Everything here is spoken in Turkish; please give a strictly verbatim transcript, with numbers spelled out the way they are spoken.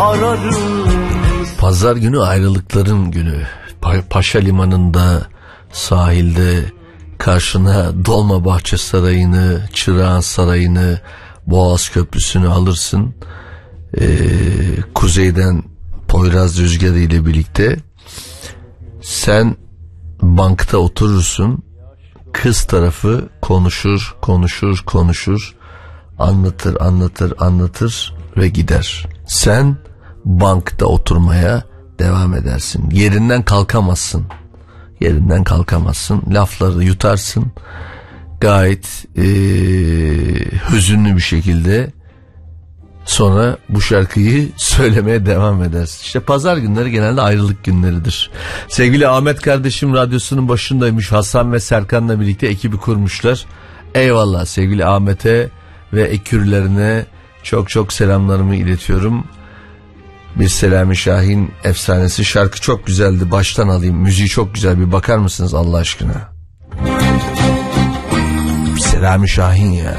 ararım. Pazar günü ayrılıkların günü. Pa- Paşa Limanı'nda, sahilde karşına Dolmabahçe Sarayı'nı, Çırağan Sarayı'nı, Boğaz Köprüsü'nü alırsın. Ee, kuzeyden Poyraz rüzgarı ile birlikte sen bankta oturursun. Kız tarafı konuşur, konuşur, konuşur, anlatır, anlatır, anlatır ve gider. Sen bankta oturmaya devam edersin. Yerinden kalkamazsın. Yerinden kalkamazsın. Lafları yutarsın. Gayet ee, hüzünlü bir şekilde sonra bu şarkıyı söylemeye devam edersin. İşte pazar günleri genelde ayrılık günleridir. Sevgili Ahmet kardeşim radyosunun başındaymış. Hasan ve Serkan'la birlikte ekibi kurmuşlar. Eyvallah sevgili Ahmet'e ve ekürlerine çok çok selamlarımı iletiyorum. Bir Selami Şahin efsanesi, şarkı çok güzeldi. Baştan alayım, müziği çok güzel, bir bakar mısınız Allah aşkına? Selami Şahin ya.